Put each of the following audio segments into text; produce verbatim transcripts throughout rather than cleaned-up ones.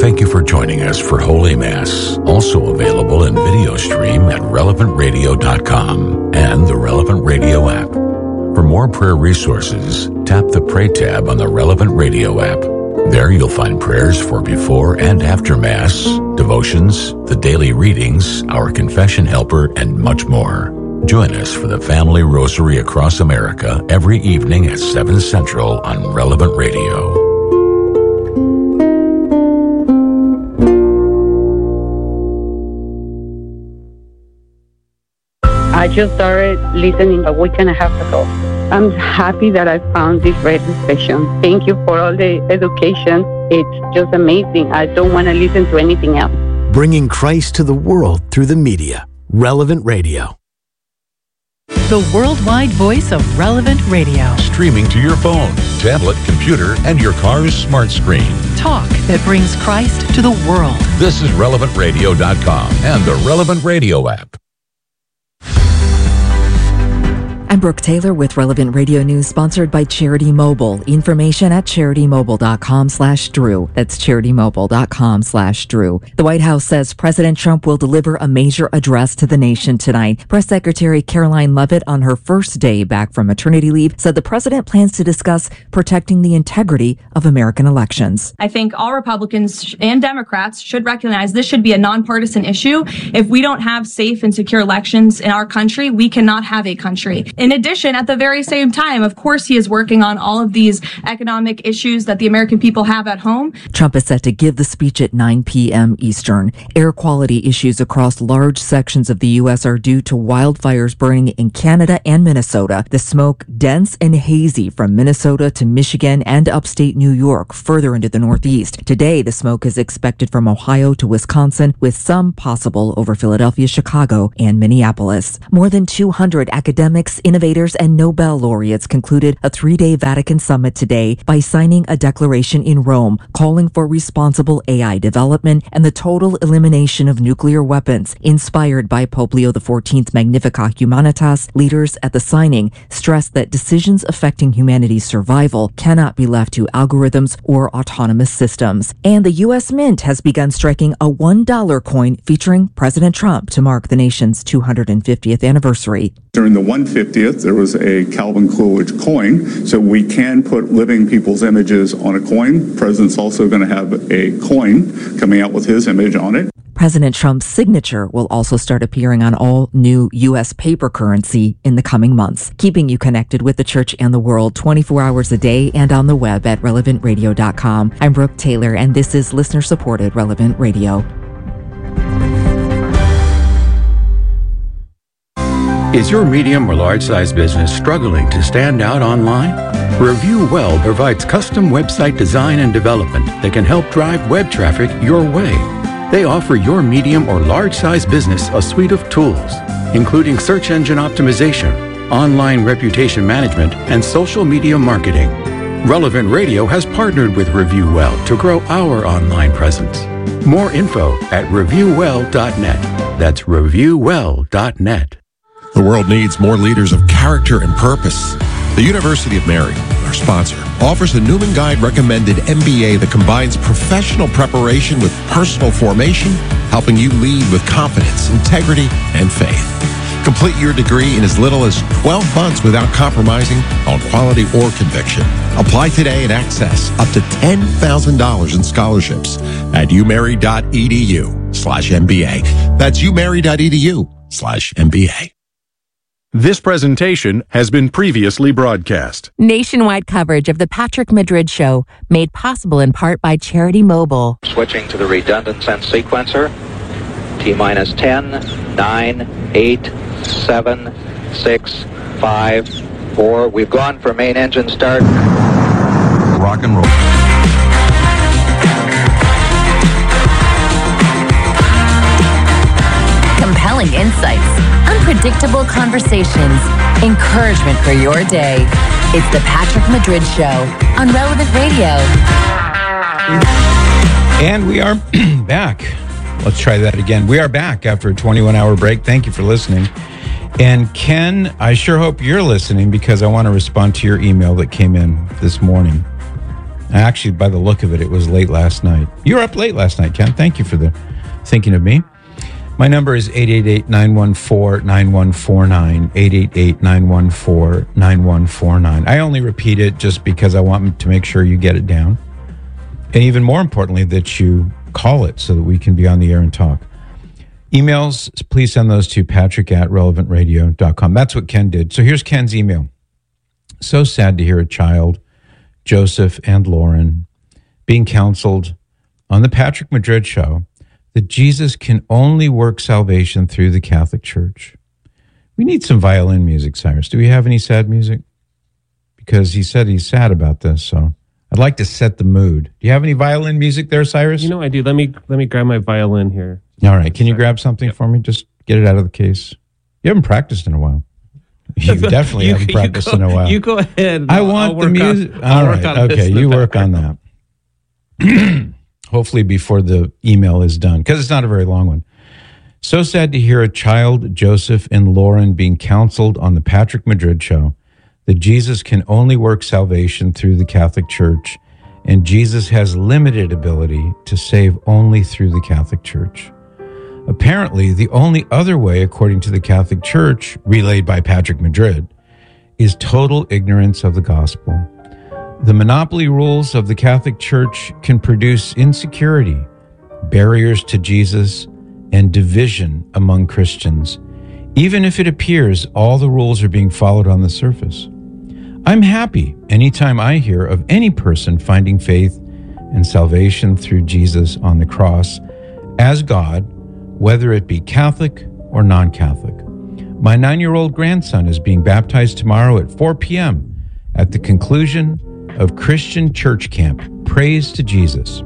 Thank you for joining us for Holy Mass, also available in video stream at relevant radio dot com and the Relevant Radio app. For more prayer resources, tap the Pray tab on the Relevant Radio app. There you'll find prayers for before and after Mass, devotions, the daily readings, our confession helper, and much more. Join us for the Family Rosary across America every evening at seven Central on Relevant Radio. I just started listening a week and a half ago. I'm happy that I found this radio station. Thank you for all the education. It's just amazing. I don't want to listen to anything else. Bringing Christ to the world through the media. Relevant Radio. The worldwide voice of Relevant Radio. Streaming to your phone, tablet, computer, and your car's smart screen. Talk that brings Christ to the world. This is relevant radio dot com and the Relevant Radio app. I'm Brooke Taylor with Relevant Radio News, sponsored by Charity Mobile. Information at charity-mobile.com slash Drew. That's charity-mobile.com slash Drew. The White House says President Trump will deliver a major address to the nation tonight. Press Secretary Caroline Leavitt, on her first day back from maternity leave, said the president plans to discuss protecting the integrity of American elections. I think all Republicans and Democrats should recognize this should be a nonpartisan issue. If we don't have safe and secure elections in our country, we cannot have a country. In addition, at the very same time, of course, he is working on all of these economic issues that the American people have at home. Trump is set to give the speech at nine p.m. Eastern. Air quality issues across large sections of the U S are due to wildfires burning in Canada and Minnesota. The smoke, dense and hazy from Minnesota to Michigan and upstate New York, further into the Northeast. Today, the smoke is expected from Ohio to Wisconsin, with some possible over Philadelphia, Chicago, and Minneapolis. More than two hundred academics, innovators, and Nobel laureates concluded a three-day Vatican summit today by signing a declaration in Rome calling for responsible A I development and the total elimination of nuclear weapons. Inspired by Pope Leo the fourteenth's Magnificat Humanitas, leaders at the signing stressed that decisions affecting humanity's survival cannot be left to algorithms or autonomous systems. And the U S Mint has begun striking a one dollar coin featuring President Trump to mark the nation's two hundred fiftieth anniversary. During the one hundred fiftieth, there was a Calvin Coolidge coin, so we can put living people's images on a coin. The president's also going to have a coin coming out with his image on it. President Trump's signature will also start appearing on all new U S paper currency in the coming months, keeping you connected with the church and the world twenty-four hours a day and on the web at relevant radio dot com. I'm Brooke Taylor, and this is listener-supported Relevant Radio. Is your medium or large-size business struggling to stand out online? ReviewWell provides custom website design and development that can help drive web traffic your way. They offer your medium or large-size business a suite of tools, including search engine optimization, online reputation management, and social media marketing. Relevant Radio has partnered with ReviewWell to grow our online presence. More info at review well dot net. That's review well dot net. The world needs more leaders of character and purpose. The University of Mary, our sponsor, offers a Newman Guide recommended M B A that combines professional preparation with personal formation, helping you lead with confidence, integrity, and faith. Complete your degree in as little as twelve months without compromising on quality or conviction. Apply today and access up to ten thousand dollars in scholarships at umary.edu slash MBA. That's umary.edu slash MBA. This presentation has been previously broadcast. Nationwide coverage of the Patrick Madrid Show, made possible in part by Charity Mobile. Switching to the redundant sense sequencer. T-minus ten, nine, eight, seven, six, five, four. We've gone for main engine start. Rock and roll. Compelling insights, unpredictable conversations, encouragement for your day. It's the Patrick Madrid Show on Relevant Radio. And we are back. Let's try that again. We are back after a twenty-one hour break. Thank you for listening. And Ken, I sure hope you're listening, because I want to respond to your email that came in this morning. Actually, by the look of it, it was late last night. You were up late last night, Ken. Thank you for the thinking of me. My number is eight eight eight, nine one four, nine one four nine, eight eight eight, nine one four, nine one four nine. I only repeat it just because I want to make sure you get it down. And even more importantly, that you call it so that we can be on the air and talk. Emails, please send those to patrick at relevant radio dot com. That's what Ken did. So here's Ken's email. So sad to hear a child, Joseph and Lauren, being counseled on the Patrick Madrid Show that Jesus can only work salvation through the Catholic Church. We need some violin music, Cyrus. Do we have any sad music? Because he said he's sad about this, so I'd like to set the mood. Do you have any violin music there, Cyrus? You know I do. Let me let me grab my violin here. All right. Can you grab something yep. for me? Just get it out of the case. You haven't practiced in a while. You definitely you, haven't practiced go, in a while. You go ahead. I want the music. On, All right. Okay. You work on that. Hopefully before the email is done, because it's not a very long one. So sad to hear a child, Joseph and Lauren, being counseled on the Patrick Madrid Show that Jesus can only work salvation through the Catholic Church, and Jesus has limited ability to save only through the Catholic Church. Apparently, the only other way, according to the Catholic Church, relayed by Patrick Madrid, is total ignorance of the gospel. The monopoly rules of the Catholic Church can produce insecurity, barriers to Jesus, and division among Christians, even if it appears all the rules are being followed on the surface. I'm happy anytime I hear of any person finding faith and salvation through Jesus on the cross as God, whether it be Catholic or non-Catholic. My nine-year-old grandson is being baptized tomorrow at four p.m. at the conclusion of Christian Church Camp. Praise to Jesus.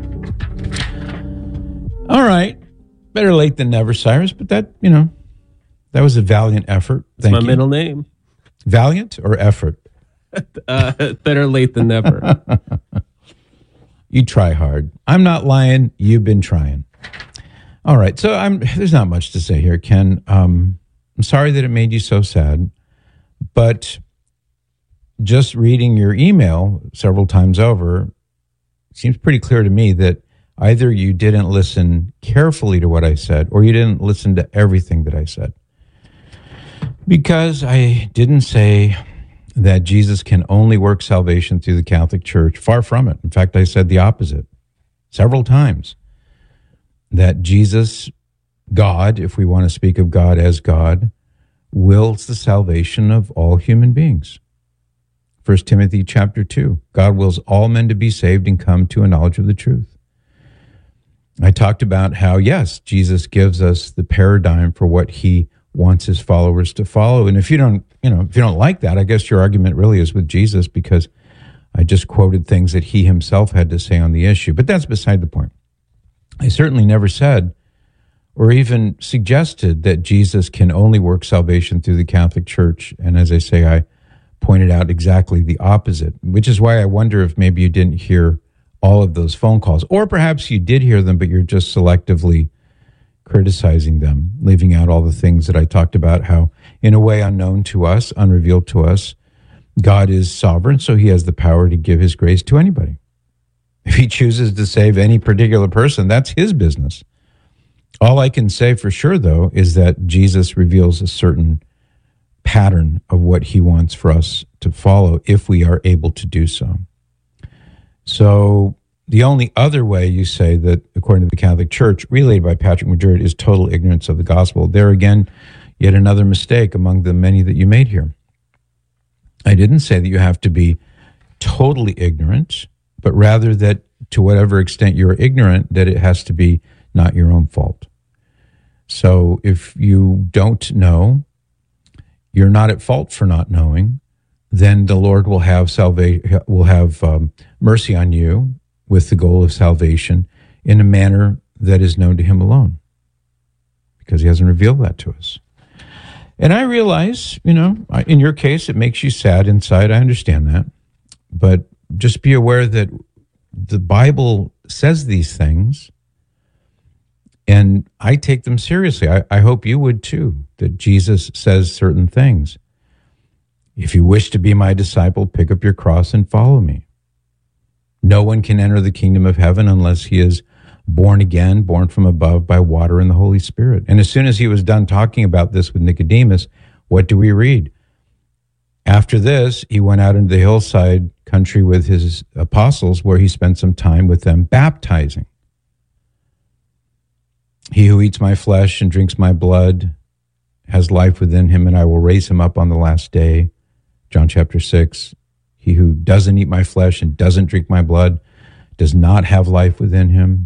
All right. Better late than never, Cyrus, but that, you know, that was a valiant effort. That's my you. middle name. Valiant or effort? uh, better late than never. You try hard. I'm not lying. You've been trying. All right. So I'm. There's not much to say here, Ken. Um, I'm sorry that it made you so sad, but just reading your email several times over, it seems pretty clear to me that either you didn't listen carefully to what I said or you didn't listen to everything that I said. Because I didn't say that Jesus can only work salvation through the Catholic Church. Far from it. In fact, I said the opposite several times. That Jesus, God, if we want to speak of God as God, wills the salvation of all human beings. First Timothy chapter two, God wills all men to be saved and come to a knowledge of the truth. I talked about how, yes, Jesus gives us the paradigm for what he wants his followers to follow. And if you don't, you know, if you don't like that, I guess your argument really is with Jesus, because I just quoted things that he himself had to say on the issue. But that's beside the point. I certainly never said or even suggested that Jesus can only work salvation through the Catholic Church. And as I say, I pointed out exactly the opposite, which is why I wonder if maybe you didn't hear all of those phone calls, or perhaps you did hear them, but you're just selectively criticizing them, leaving out all the things that I talked about, how in a way unknown to us, unrevealed to us, God is sovereign, so he has the power to give his grace to anybody. If he chooses to save any particular person, that's his business. All I can say for sure, though, is that Jesus reveals a certain pattern of what he wants for us to follow if we are able to do so. So the only other way you say that, according to the Catholic Church, relayed by Patrick Madrid, is total ignorance of the gospel. There again, yet another mistake among the many that you made here. I didn't say that you have to be totally ignorant, but rather that to whatever extent you're ignorant, that it has to be not your own fault. So if you don't know, you're not at fault for not knowing, then the Lord will have salvation, will have um, mercy on you with the goal of salvation in a manner that is known to him alone, because he hasn't revealed that to us. And I realize, you know, in your case, it makes you sad inside. I understand that. But just be aware that the Bible says these things, and I take them seriously. I, I hope you would too, that Jesus says certain things. If you wish to be my disciple, pick up your cross and follow me. No one can enter the kingdom of heaven unless he is born again, born from above by water and the Holy Spirit. And as soon as he was done talking about this with Nicodemus, what do we read? After this, he went out into the hillside country with his apostles, where he spent some time with them baptizing. He who eats my flesh and drinks my blood has life within him, and I will raise him up on the last day. John chapter six. He who doesn't eat my flesh and doesn't drink my blood does not have life within him.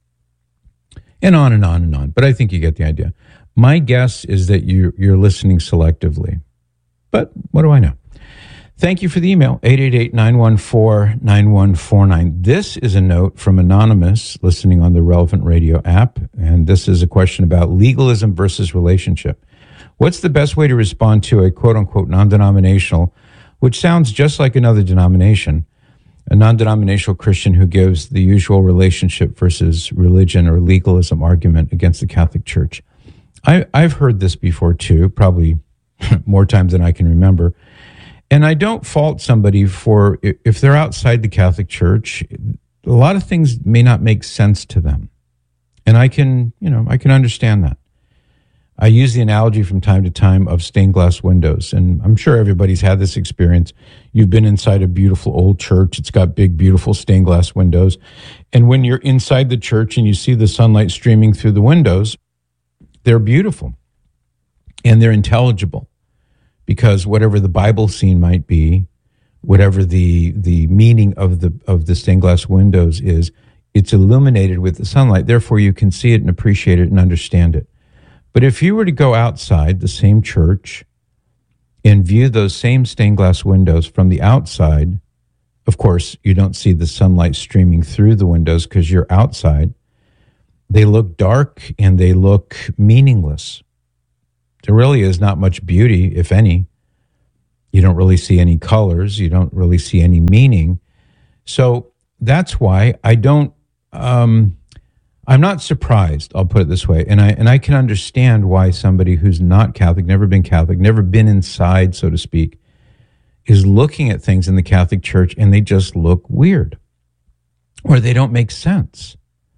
And on and on and on. But I think you get the idea. My guess is that you're, you're listening selectively. But what do I know? Thank you for the email, eight eight eight, nine one four, nine one four nine. This is a note from Anonymous listening on the Relevant Radio app. And this is a question about legalism versus relationship. What's the best way to respond to a quote-unquote non-denominational, which sounds just like another denomination, a non-denominational Christian who gives the usual relationship versus religion or legalism argument against the Catholic Church? I, I've heard this before too, probably more times than I can remember. And I don't fault somebody for, if they're outside the Catholic Church, a lot of things may not make sense to them. And I can, you know, I can understand that. I use the analogy from time to time of stained glass windows, and I'm sure everybody's had this experience. You've been inside a beautiful old church. It's got big, beautiful stained glass windows. And when you're inside the church and you see the sunlight streaming through the windows, they're beautiful and they're intelligible, because whatever the Bible scene might be, whatever the the meaning of the of the stained glass windows is, it's illuminated with the sunlight. Therefore, you can see it and appreciate it and understand it. But if you were to go outside the same church and view those same stained glass windows from the outside, of course, you don't see the sunlight streaming through the windows because you're outside. They look dark and they look meaningless. There really is not much beauty, if any. You don't really see any colors. You don't really see any meaning. So that's why I don't... Um, I'm not surprised, I'll put it this way, and I and I can understand why somebody who's not Catholic, never been Catholic, never been inside, so to speak, is looking at things in the Catholic Church and they just look weird, or they don't make sense.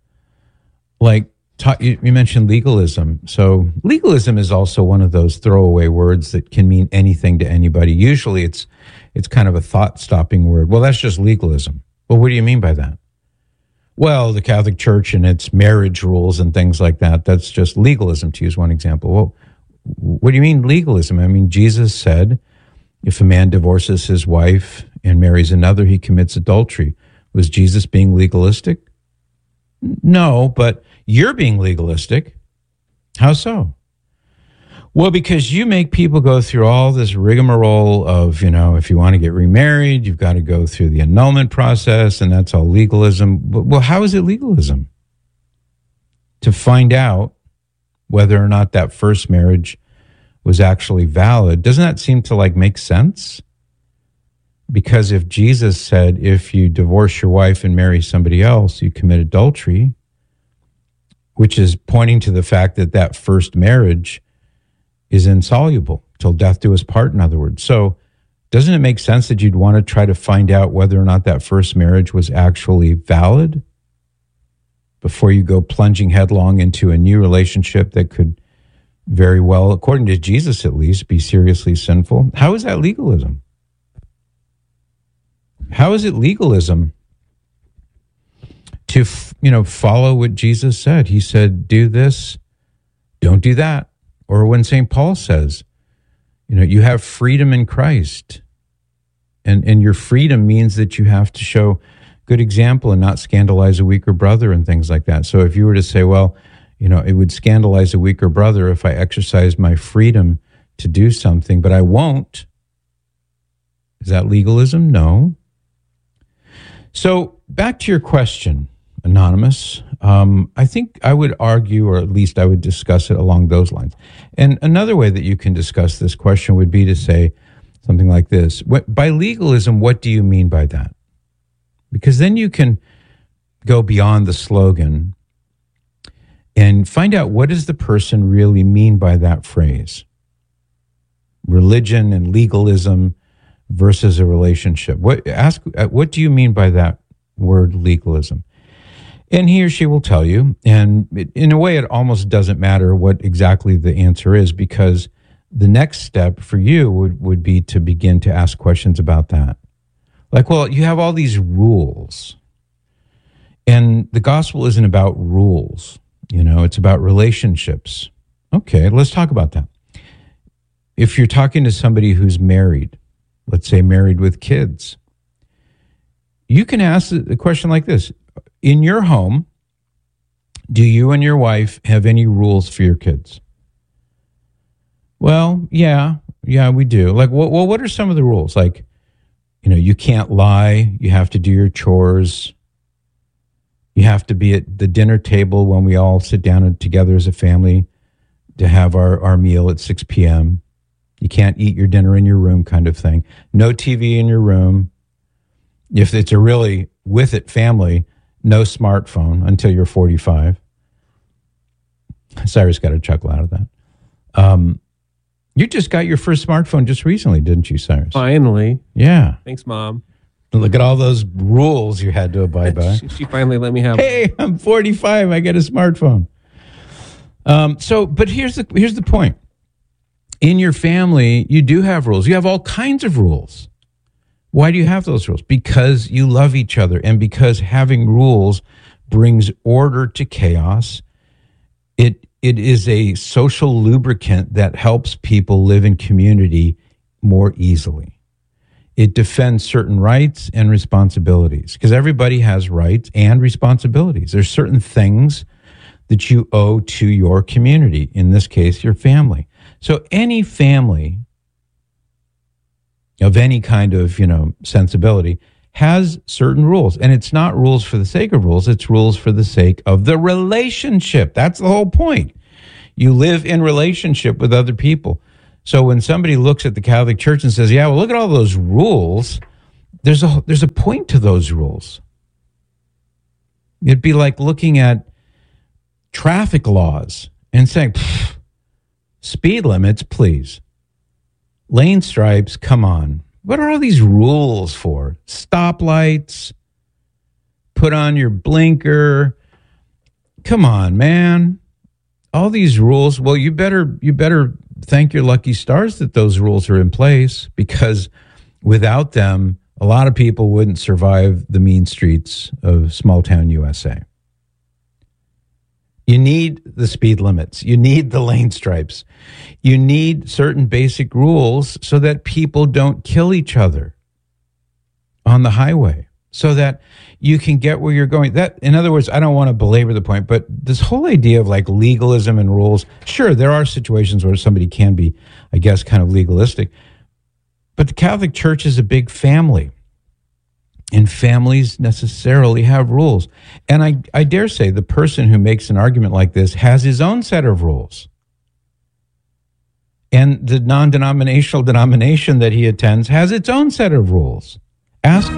Like, ta- you, you mentioned legalism. So legalism is also one of those throwaway words that can mean anything to anybody. Usually it's it's kind of a thought-stopping word. Well, that's just legalism. Well, what do you mean by that? Well, the Catholic Church and its marriage rules and things like that, that's just legalism, to use one example. Well, what do you mean legalism? I mean, Jesus said, if a man divorces his wife and marries another, he commits adultery. Was Jesus being legalistic? No, but you're being legalistic. How so? Well, because you make people go through all this rigmarole of, you know, if you want to get remarried, you've got to go through the annulment process, and that's all legalism. But, well, how is it legalism? To find out whether or not that first marriage was actually valid, doesn't that seem to, like, make sense? Because if Jesus said, if you divorce your wife and marry somebody else, you commit adultery, which is pointing to the fact that that first marriage is insoluble, till death do us part, in other words. So doesn't it make sense that you'd want to try to find out whether or not that first marriage was actually valid before you go plunging headlong into a new relationship that could very well, according to Jesus at least, be seriously sinful? How is that legalism? How is it legalism to, you know, follow what Jesus said? He said, do this, don't do that. Or when Saint Paul says, you know, you have freedom in Christ. And, and your freedom means that you have to show good example and not scandalize a weaker brother and things like that. So if you were to say, well, you know, it would scandalize a weaker brother if I exercise my freedom to do something, but I won't. Is that legalism? No. So back to your question, Anonymous. Um, I think I would argue, or at least I would discuss it along those lines. And another way that you can discuss this question would be to say something like this. By legalism, what do you mean by that? Because then you can go beyond the slogan and find out, what does the person really mean by that phrase? Religion and legalism versus a relationship. What ask? What do you mean by that word legalism. And he or she will tell you, and it, in a way it almost doesn't matter what exactly the answer is, because the next step for you would, would be to begin to ask questions about that. Like, well, you have all these rules, and the gospel isn't about rules, you know, it's about relationships. Okay, let's talk about that. If you're talking to somebody who's married, let's say married with kids, you can ask a question like this. In your home, do you and your wife have any rules for your kids? Well, yeah, yeah, we do. Like, well, well, what are some of the rules? Like, you know, you can't lie. You have to do your chores. You have to be at the dinner table when we all sit down together as a family to have our, our meal at six p.m. You can't eat your dinner in your room, kind of thing. No T V in your room. If it's a really with it family, no smartphone until you're forty-five. Cyrus got a chuckle out of that. Um, you just got your first smartphone just recently, didn't you, Cyrus? Finally. Yeah. Thanks, Mom. Look at all those rules you had to abide by. she, she finally let me have. Hey, I'm forty-five. I get a smartphone. Um, so, but here's the here's the point. In your family, you do have rules. You have all kinds of rules. Why do you have those rules? Because you love each other, and because having rules brings order to chaos. It it is a social lubricant that helps people live in community more easily. It defends certain rights and responsibilities, because everybody has rights and responsibilities. There's certain things that you owe to your community, in this case, your family. So any family of any kind of, you know, sensibility has certain rules. And it's not rules for the sake of rules. It's rules for the sake of the relationship. That's the whole point. You live in relationship with other people. So when somebody looks at the Catholic Church and says, yeah, well, look at all those rules, there's a, there's a point to those rules. It'd be like looking at traffic laws and saying, speed limits, please. Lane stripes, come on. What are all these rules for? Stoplights, put on your blinker. Come on, man. All these rules. Well, you better you better thank your lucky stars that those rules are in place, because without them, a lot of people wouldn't survive the mean streets of small town U S A. You need the speed limits. You need the lane stripes. You need certain basic rules so that people don't kill each other on the highway, so that you can get where you're going. That, in other words, I don't want to belabor the point, but this whole idea of like legalism and rules, sure, there are situations where somebody can be, I guess, kind of legalistic, but the Catholic Church is a big family. And families necessarily have rules. And I, I dare say the person who makes an argument like this has his own set of rules. And the non-denominational denomination that he attends has its own set of rules. Ask,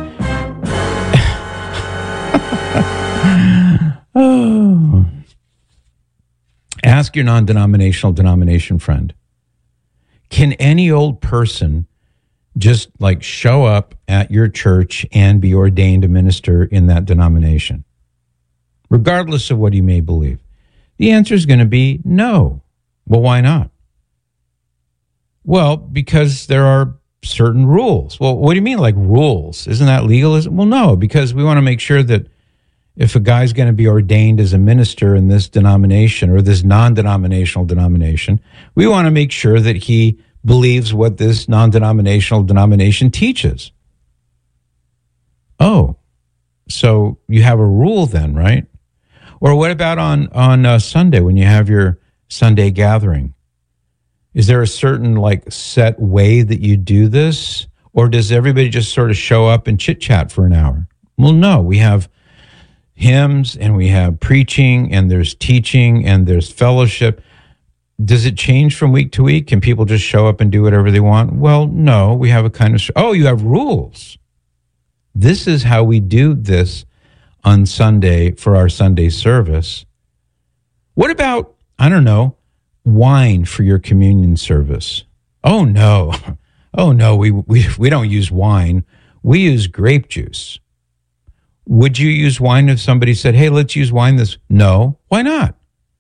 oh. Ask your non-denominational denomination friend, can any old person just like show up at your church and be ordained a minister in that denomination, regardless of what he may believe? The answer is going to be no. Well, why not? Well, because there are certain rules. Well, what do you mean, like rules? Isn't that legalism? Well, no, because we want to make sure that if a guy's going to be ordained as a minister in this denomination or this non-denominational denomination, we want to make sure that he believes what this non-denominational denomination teaches. Oh, so you have a rule then, right? Or what about on, on uh, Sunday when you have your Sunday gathering? Is there a certain like set way that you do this? Or does everybody just sort of show up and chit chat for an hour? Well, no, we have hymns and we have preaching and there's teaching and there's fellowship. Does it change from week to week? Can people just show up and do whatever they want? Well, no, we have a kind of, oh, you have rules. This is how we do this on Sunday for our Sunday service. What about, I don't know, wine for your communion service? Oh, no. Oh, no, we, we, we don't use wine. We use grape juice. Would you use wine if somebody said, hey, let's use wine this? No. Why not?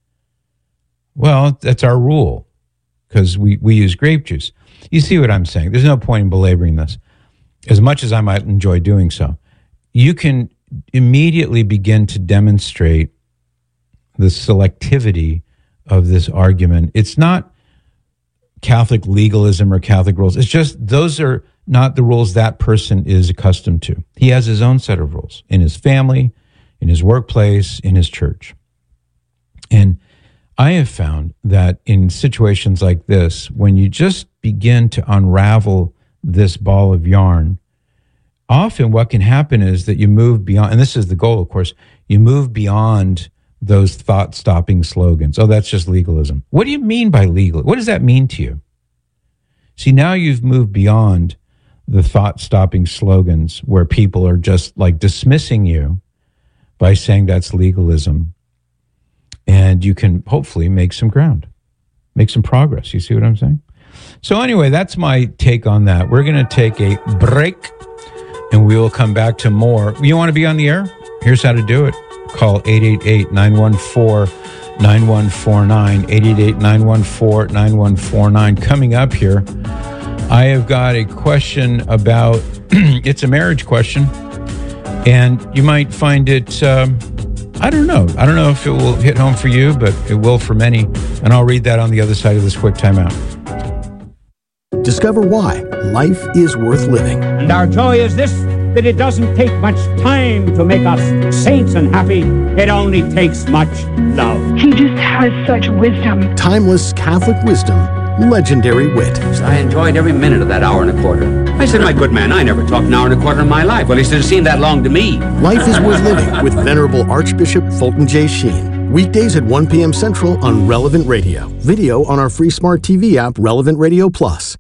Well, that's our rule because we, we use grape juice. You see what I'm saying? There's no point in belaboring this. As much as I might enjoy doing so, you can immediately begin to demonstrate the selectivity of this argument. It's not Catholic legalism or Catholic rules. It's just those are not the rules that person is accustomed to. He has his own set of rules in his family, in his workplace, in his church. And I have found that in situations like this, when you just begin to unravel this ball of yarn, often what can happen is that you move beyond, and this is the goal, of course, you move beyond those thought-stopping slogans. Oh, that's just legalism. What do you mean by legal? What does that mean to you? See, now you've moved beyond the thought-stopping slogans where people are just like dismissing you by saying that's legalism. And you can hopefully make some ground, make some progress. You see what I'm saying? So anyway, that's my take on that. We're going to take a break and we will come back to more. You want to be on the air? Here's how to do it. Call eight eight eight, nine one four, nine one four nine, eight eight eight, nine one four, nine one four nine. Coming up here, I have got a question about, it's a marriage question, and you might find it, um, I don't know. I don't know if it will hit home for you, but it will for many. And I'll read that on the other side of this quick timeout. Discover why life is worth living. And our joy is this, that it doesn't take much time to make us saints and happy. It only takes much love. He just has such wisdom. Timeless Catholic wisdom, legendary wit. I enjoyed every minute of that hour and a quarter. I said, my good man, I never talked an hour and a quarter in my life. Well, he should have seemed that long to me. Life is worth living with Venerable Archbishop Fulton J. Sheen. Weekdays at one p.m. Central on Relevant Radio. Video on our free smart T V app, Relevant Radio Plus.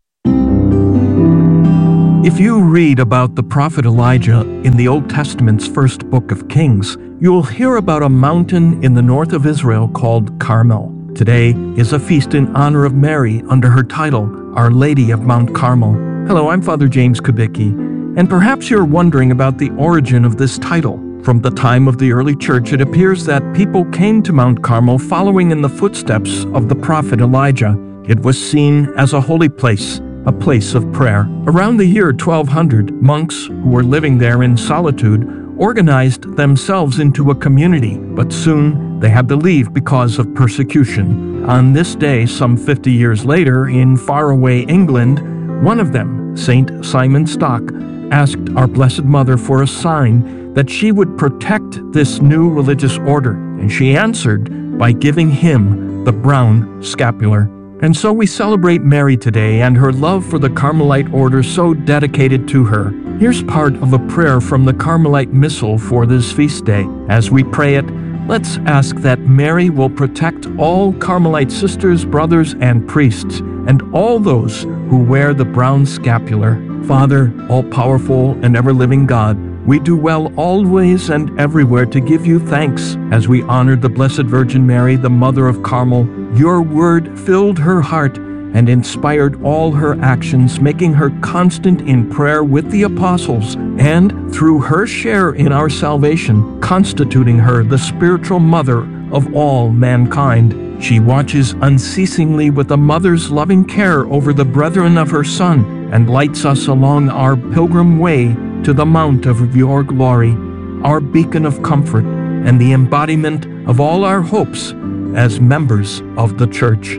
If you read about the prophet Elijah in the Old Testament's first book of Kings, you'll hear about a mountain in the north of Israel called Carmel. Today is a feast in honor of Mary under her title, Our Lady of Mount Carmel. Hello, I'm Father James Kubicki, and perhaps you're wondering about the origin of this title. From the time of the early church, it appears that people came to Mount Carmel following in the footsteps of the prophet Elijah. It was seen as a holy place, a place of prayer. Around the year twelve hundred, monks who were living there in solitude organized themselves into a community, but soon they had to leave because of persecution. On this day, some fifty years later, in faraway England, one of them, Saint Simon Stock, asked our Blessed Mother for a sign that she would protect this new religious order, and she answered by giving him the brown scapular. And so we celebrate Mary today and her love for the Carmelite order so dedicated to her. Here's part of a prayer from the Carmelite Missal for this feast day. As we pray it, let's ask that Mary will protect all Carmelite sisters, brothers, and priests, and all those who wear the brown scapular. Father, all-powerful and ever-living God, we do well always and everywhere to give you thanks as we honor the Blessed Virgin Mary, the Mother of Carmel. Your word filled her heart and inspired all her actions, making her constant in prayer with the apostles, and through her share in our salvation, constituting her the spiritual mother of all mankind. She watches unceasingly with a mother's loving care over the brethren of her Son, and lights us along our pilgrim way to the mount of your glory, our beacon of comfort, and the embodiment of all our hopes as members of the Church.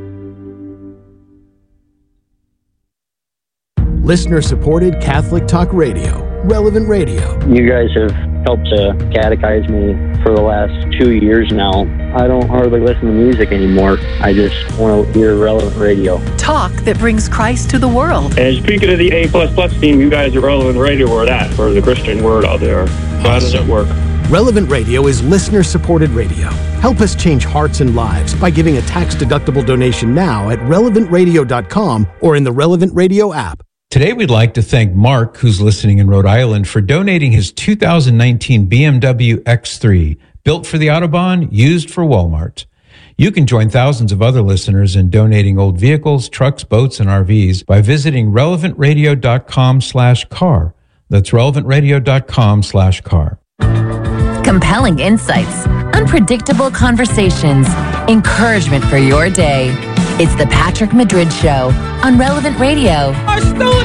Listener-supported Catholic Talk Radio, Relevant Radio. You guys have helped to catechize me for the last two years now. I don't hardly listen to music anymore. I just want to hear Relevant Radio. Talk that brings Christ to the world. And speaking of the A plus plus team, you guys are Relevant Radio or that for the Christian word out there. So how does it work? Relevant Radio is listener-supported radio. Help us change hearts and lives by giving a tax-deductible donation now at relevant radio dot com or in the Relevant Radio app. Today, we'd like to thank Mark, who's listening in Rhode Island, for donating his two thousand nineteen B M W X three, built for the Autobahn, used for Walmart. You can join thousands of other listeners in donating old vehicles, trucks, boats, and R Vs by visiting relevant radio dot com slash car. That's relevant radio dot com slash car. Compelling insights, unpredictable conversations, encouragement for your day. It's the Patrick Madrid Show on Relevant Radio. Our students!